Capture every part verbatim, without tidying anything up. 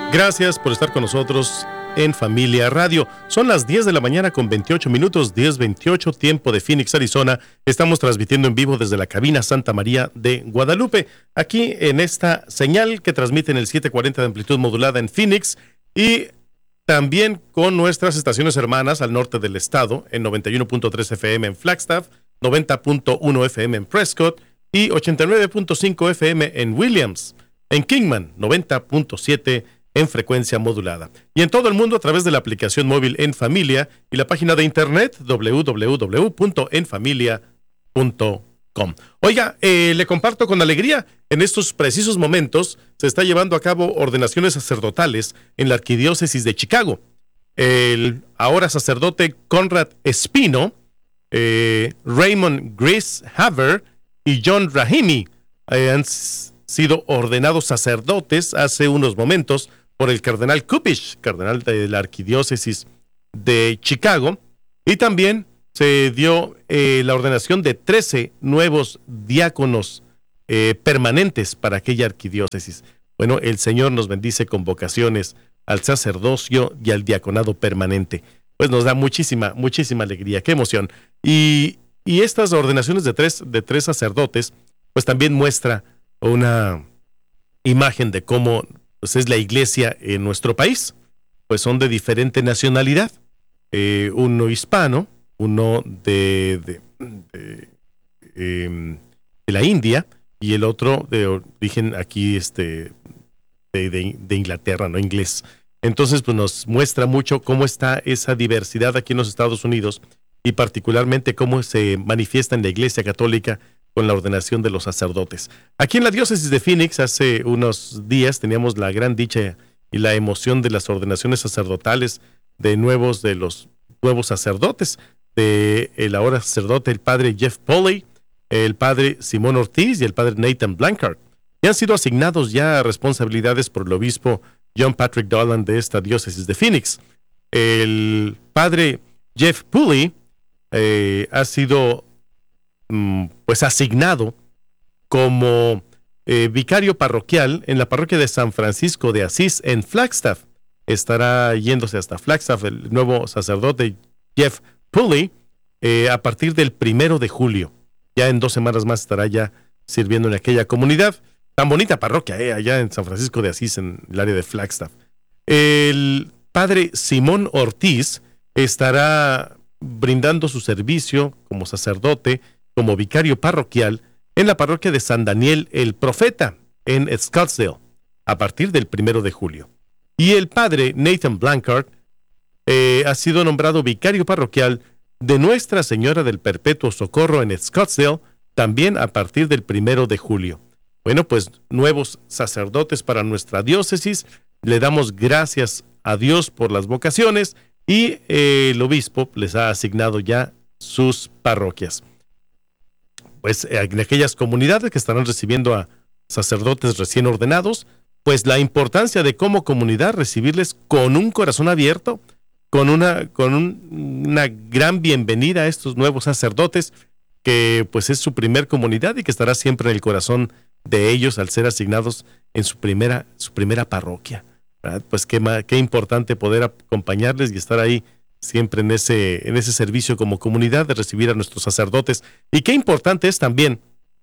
Gracias por estar con nosotros en Familia Radio. Son las diez de la mañana con veintiocho minutos, diez veintiocho, tiempo de Phoenix, Arizona. Estamos transmitiendo en vivo desde la cabina Santa María de Guadalupe, aquí en esta señal que transmite en el setecientos cuarenta de amplitud modulada en Phoenix y también con nuestras estaciones hermanas al norte del estado, en noventa y uno punto tres F M en Flagstaff, noventa punto uno F M en Prescott y ochenta y nueve punto cinco F M en Williams, en Kingman, noventa punto siete en frecuencia modulada. Y en todo el mundo a través de la aplicación móvil En Familia y la página de internet doble u doble u doble u punto en familia punto com. Oiga, eh, le comparto con alegría, en estos precisos momentos se está llevando a cabo ordenaciones sacerdotales en la Arquidiócesis de Chicago. El ahora sacerdote Conrad Espino, eh, Raymond Grace Haver y John Rahimi eh, han sido ordenados sacerdotes hace unos momentos por el cardenal Kupish, cardenal de la Arquidiócesis de Chicago, y también se dio eh, la ordenación de trece nuevos diáconos eh, permanentes para aquella arquidiócesis. Bueno, el Señor nos bendice con vocaciones al sacerdocio y al diaconado permanente. Pues nos da muchísima, muchísima alegría, qué emoción. Y, y estas ordenaciones de tres, de tres sacerdotes, pues también muestra una imagen de cómo pues, es la iglesia en nuestro país. Pues son de diferente nacionalidad, eh, uno hispano, uno de, de, de, eh, de la India y el otro de origen aquí este, de, de, de Inglaterra, no inglés. Entonces pues nos muestra mucho cómo está esa diversidad aquí en los Estados Unidos y particularmente cómo se manifiesta en la Iglesia Católica con la ordenación de los sacerdotes. Aquí en la diócesis de Phoenix hace unos días teníamos la gran dicha y la emoción de las ordenaciones sacerdotales de nuevos de los nuevos sacerdotes, de el ahora sacerdote el padre Jeff Pulley, el padre Simón Ortiz y el padre Nathan Blanchard. Y han sido asignados ya responsabilidades por el obispo John Patrick Dolan de esta diócesis de Phoenix. El padre Jeff Pulley eh, ha sido pues asignado como eh, vicario parroquial en la parroquia de San Francisco de Asís en Flagstaff. Estará yéndose hasta Flagstaff el nuevo sacerdote Jeff Pulley eh, a partir del primero de julio. Ya en dos semanas más estará ya sirviendo en aquella comunidad. Tan bonita parroquia, eh, allá en San Francisco de Asís, en el área de Flagstaff. El padre Simón Ortiz estará brindando su servicio como sacerdote, como vicario parroquial, en la parroquia de San Daniel el Profeta, en Scottsdale, a partir del primero de julio. Y el padre Nathan Blanchard eh, ha sido nombrado vicario parroquial de Nuestra Señora del Perpetuo Socorro en Scottsdale, también a partir del primero de julio. Bueno, pues nuevos sacerdotes para nuestra diócesis. Le damos gracias a Dios por las vocaciones y eh, el obispo les ha asignado ya sus parroquias. Pues en aquellas comunidades que estarán recibiendo a sacerdotes recién ordenados, pues la importancia de como comunidad recibirles con un corazón abierto, con una, con un, una gran bienvenida a estos nuevos sacerdotes, que pues es su primer comunidad y que estará siempre en el corazón de ellos al ser asignados en su primera, su primera parroquia, ¿verdad? Pues qué, qué importante poder acompañarles y estar ahí siempre en ese, en ese servicio como comunidad de recibir a nuestros sacerdotes. Y qué importante es también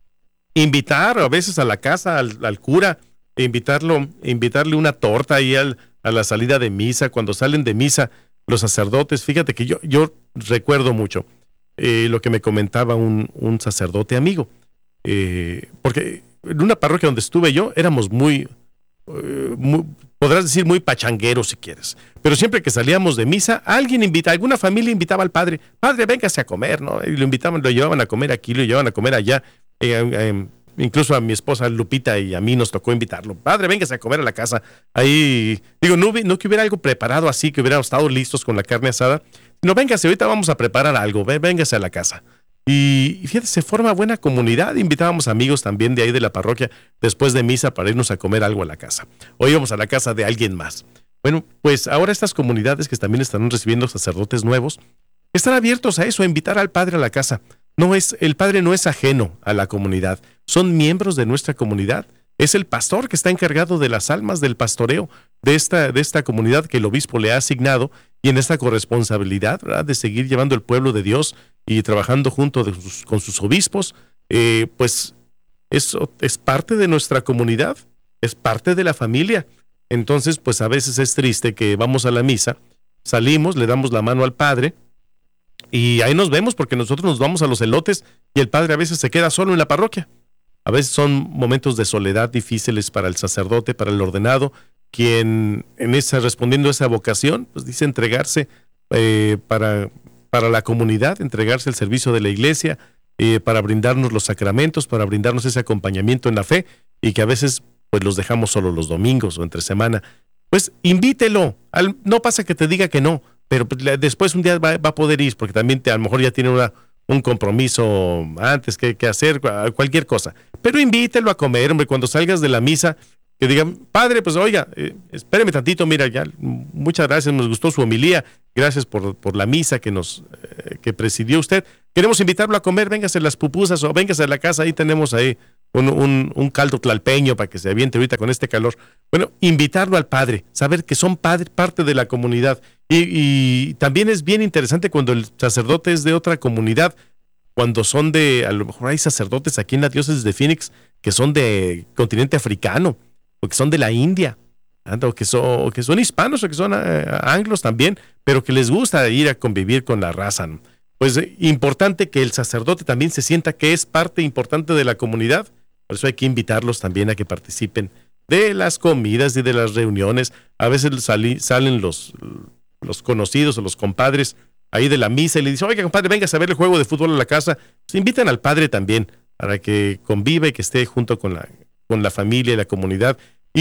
invitar a veces a la casa al, al cura, e invitarlo, invitarle una torta ahí al, a la salida de misa, cuando salen de misa los sacerdotes. Fíjate que yo, yo recuerdo mucho eh, lo que me comentaba un, un sacerdote amigo, eh, porque en una parroquia donde estuve yo éramos muy, eh, muy podrás decir muy pachangueros si quieres, pero siempre que salíamos de misa, alguien invita, alguna familia invitaba al padre, padre, véngase a comer, ¿no? Y lo invitaban, lo llevaban a comer aquí, lo llevaban a comer allá, eh, eh, incluso a mi esposa Lupita y a mí nos tocó invitarlo, padre, véngase a comer a la casa, ahí, digo, no, no que hubiera algo preparado así, que hubiéramos estado listos con la carne asada, sino véngase, ahorita vamos a preparar algo, véngase a la casa. Y fíjate, se forma buena comunidad. Invitábamos amigos también de ahí de la parroquia después de misa para irnos a comer algo a la casa. O íbamos a la casa de alguien más. Bueno, pues ahora estas comunidades que también están recibiendo sacerdotes nuevos están abiertos a eso, a invitar al padre a la casa. No es, el padre no es ajeno a la comunidad. Son miembros de nuestra comunidad es el pastor que está encargado de las almas, del pastoreo de esta, de esta comunidad que el obispo le ha asignado, y en esta corresponsabilidad, ¿verdad?, de seguir llevando el pueblo de Dios y trabajando junto de sus, con sus obispos, eh, pues eso es parte de nuestra comunidad, es parte de la familia. Entonces, pues a veces es triste que vamos a la misa, salimos, le damos la mano al padre y ahí nos vemos, porque nosotros nos vamos a los elotes y el padre a veces se queda solo en la parroquia. A veces son momentos de soledad difíciles para el sacerdote, para el ordenado, quien en esa, respondiendo a esa vocación, pues dice entregarse eh, para, para la comunidad, entregarse al servicio de la iglesia, eh, para brindarnos los sacramentos, para brindarnos ese acompañamiento en la fe, y que a veces pues los dejamos solo los domingos o entre semana. Pues invítelo, al, no pasa que te diga que no, pero pues, después un día va, va a poder ir, porque también te, a lo mejor ya tiene una, un compromiso antes que, que hacer, cualquier cosa. Pero invítelo a comer, hombre, cuando salgas de la misa, que digan, padre, pues oiga, eh, espéreme tantito, mira, ya, muchas gracias, nos gustó su homilía, gracias por, por la misa que nos eh, que presidió usted. Queremos invitarlo a comer, véngase las pupusas o véngase a la casa, ahí tenemos ahí un, un, un caldo tlalpeño para que se aviente ahorita con este calor. Bueno, invitarlo al padre, saber que son padre, parte de la comunidad. Y, y también es bien interesante cuando el sacerdote es de otra comunidad, cuando son de, a lo mejor hay sacerdotes aquí en la diócesis de Phoenix que son de continente africano, o que son de la India, o que son, o que son hispanos, o que son eh, anglos también, pero que les gusta ir a convivir con la raza, ¿no? Pues eh, importante que el sacerdote también se sienta que es parte importante de la comunidad. Por eso hay que invitarlos también a que participen de las comidas y de las reuniones. A veces sali, salen los, los conocidos o los compadres ahí de la misa y le dicen, oiga, compadre, venga a ver el juego de fútbol a la casa. Pues invitan al padre también para que conviva y que esté junto con la con la familia y la comunidad,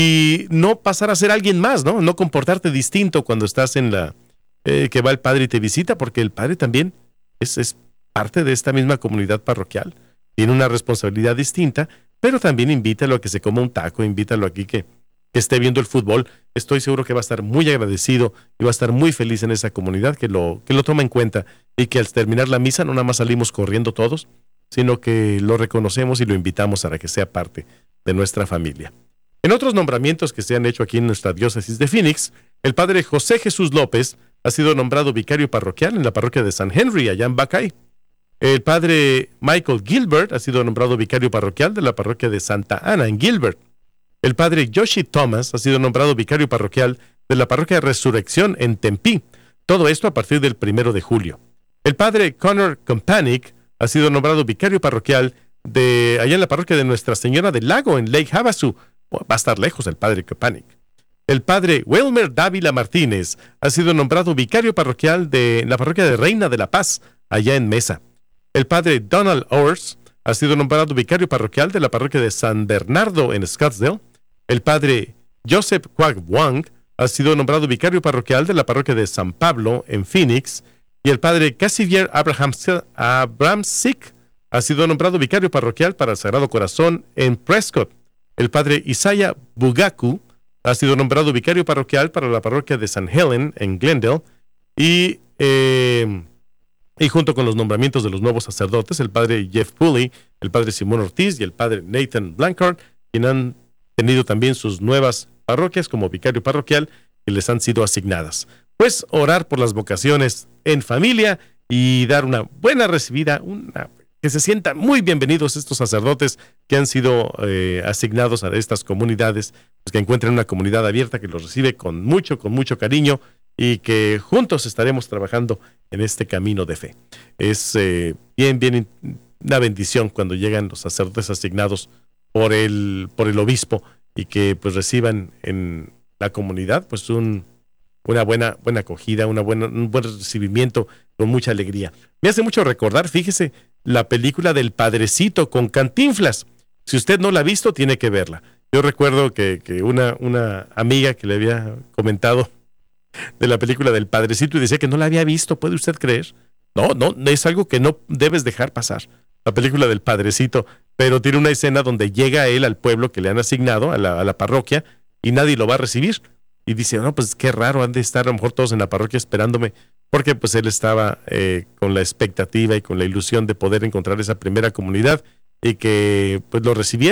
y no pasar a ser alguien más, ¿no? No comportarte distinto cuando estás en la, eh, que va el padre y te visita, porque el padre también es, es parte de esta misma comunidad parroquial, tiene una responsabilidad distinta, pero también invítalo a que se coma un taco, invítalo aquí que, que esté viendo el fútbol. Estoy seguro que va a estar muy agradecido y va a estar muy feliz en esa comunidad, que lo, que lo toma en cuenta, y que al terminar la misa no nada más salimos corriendo todos, sino que lo reconocemos y lo invitamos para que sea parte de nuestra familia. En otros nombramientos que se han hecho aquí en nuestra diócesis de Phoenix, el padre José Jesús López ha sido nombrado vicario parroquial en la parroquia de San Henry, allá en Buckeye. El padre Michael Gilbert ha sido nombrado vicario parroquial de la parroquia de Santa Ana, en Gilbert. El padre Yoshi Thomas ha sido nombrado vicario parroquial de la parroquia de Resurrección, en Tempe. Todo esto a partir del primero de julio. El padre Connor Companic ha sido nombrado vicario parroquial de allá en la parroquia de Nuestra Señora del Lago, en Lake Havasu. Va a estar lejos el padre Companic. El padre Wilmer Dávila Martínez ha sido nombrado vicario parroquial de la parroquia de Reina de la Paz, allá en Mesa. El padre Donald Ors ha sido nombrado vicario parroquial de la parroquia de San Bernardo, en Scottsdale. El padre Joseph Kwak Wang ha sido nombrado vicario parroquial de la parroquia de San Pablo, en Phoenix. Y el padre Cassivier Abraham Abramsik ha sido nombrado vicario parroquial para el Sagrado Corazón, en Prescott. El padre Isaiah Bugaku ha sido nombrado vicario parroquial para la parroquia de San Helen, en Glendale. Y, eh, y junto con los nombramientos de los nuevos sacerdotes, el padre Jeff Pulley, el padre Simón Ortiz y el padre Nathan Blancard, quienes han tenido también sus nuevas parroquias como vicario parroquial que les han sido asignadas. Pues orar por las vocaciones en familia y dar una buena recibida, una, que se sientan muy bienvenidos estos sacerdotes que han sido eh, asignados a estas comunidades, pues que encuentren una comunidad abierta que los recibe con mucho, con mucho cariño, y que juntos estaremos trabajando en este camino de fe. Es eh, bien, bien una bendición cuando llegan los sacerdotes asignados por el, por el obispo, y que pues reciban en la comunidad pues un una buena, buena acogida, una buena, un buen recibimiento con mucha alegría. Me hace mucho recordar, fíjese, la película del Padrecito con Cantinflas. Si usted no la ha visto, tiene que verla. Yo recuerdo que, que una, una amiga que le había comentado de la película del Padrecito y decía que no la había visto, ¿puede usted creer? No, no, es algo que no debes dejar pasar. La película del Padrecito, pero tiene una escena donde llega él al pueblo que le han asignado, a la, a la parroquia, y nadie lo va a recibir. Y dice, no, pues qué raro, han de estar a lo mejor todos en la parroquia esperándome, porque pues él estaba eh, con la expectativa y con la ilusión de poder encontrar esa primera comunidad y que pues lo recibieran.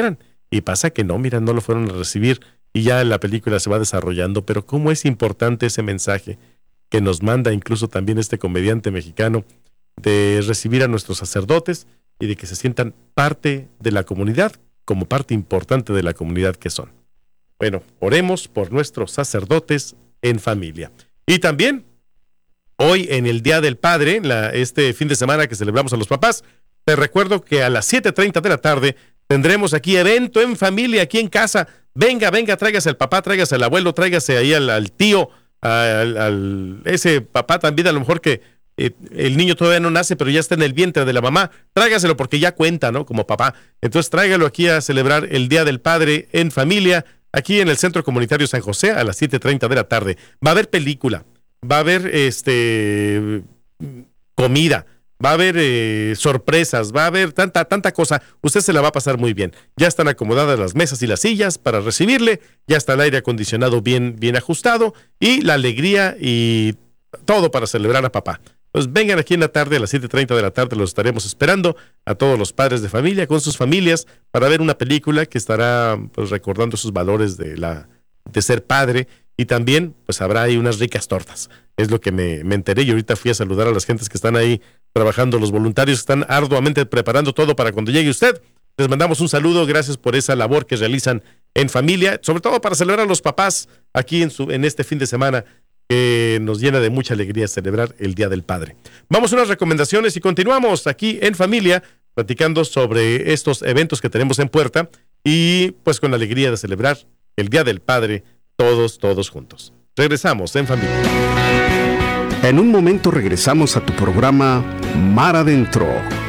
y pasa que no, mira, no lo fueron a recibir y ya la película se va desarrollando, pero cómo es importante ese mensaje que nos manda incluso también este comediante mexicano de recibir a nuestros sacerdotes y de que se sientan parte de la comunidad, como parte importante de la comunidad que son. Bueno, oremos por nuestros sacerdotes en familia. Y también, hoy en el Día del Padre, la, este fin de semana que celebramos a los papás, te recuerdo que a las siete treinta de la tarde tendremos aquí evento en familia, aquí en casa. Venga, venga, tráigase al papá, tráigase al abuelo, tráigase ahí al, al tío, al, al ese papá también, a lo mejor que eh, el niño todavía no nace, pero ya está en el vientre de la mamá. Tráigaselo porque ya cuenta, ¿no? Como papá. Entonces tráigalo aquí a celebrar el Día del Padre en familia, aquí en el Centro Comunitario San José, a las siete treinta de la tarde. Va a haber película, va a haber este comida, va a haber eh, sorpresas, va a haber tanta, tanta cosa. Usted se la va a pasar muy bien. Ya están acomodadas las mesas y las sillas para recibirle, ya está el aire acondicionado bien, bien ajustado y la alegría y todo para celebrar a papá. Pues vengan aquí en la tarde, a las siete treinta de la tarde, los estaremos esperando a todos los padres de familia con sus familias para ver una película que estará pues, recordando sus valores de, la, de ser padre. Y también, pues habrá ahí unas ricas tortas. Es lo que me, me enteré y ahorita fui a saludar a las gentes que están ahí trabajando, los voluntarios que están arduamente preparando todo para cuando llegue usted. Les mandamos un saludo, gracias por esa labor que realizan en familia, sobre todo para celebrar a los papás aquí en, su, en este fin de semana que nos llena de mucha alegría celebrar el Día del Padre. Vamos a unas recomendaciones y continuamos aquí en familia platicando sobre estos eventos que tenemos en puerta y pues con la alegría de celebrar el Día del Padre todos, todos juntos. Regresamos en familia. En un momento regresamos a tu programa Mar Adentro.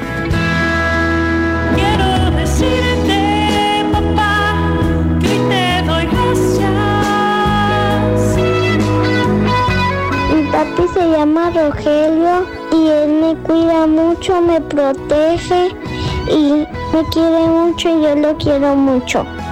Quiero decirte, papá, que te doy gracias. Mi papi se llama Rogelio y él me cuida mucho, me protege y me quiere mucho y yo lo quiero mucho.